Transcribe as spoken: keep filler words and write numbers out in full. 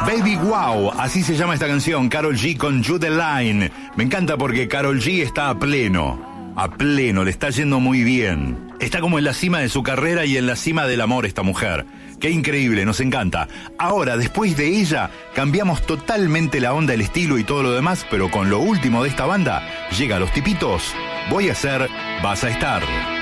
Baby Wow, así se llama esta canción, Karol G con Jude Line. Me encanta porque Karol G está a pleno, a pleno, le está yendo muy bien. Está como en la cima de su carrera y en la cima del amor esta mujer. Qué increíble, nos encanta. Ahora, después de ella, cambiamos totalmente la onda, el estilo y todo lo demás, pero con lo último de esta banda, llega Los Tipitos, Voy a ser, vas a estar.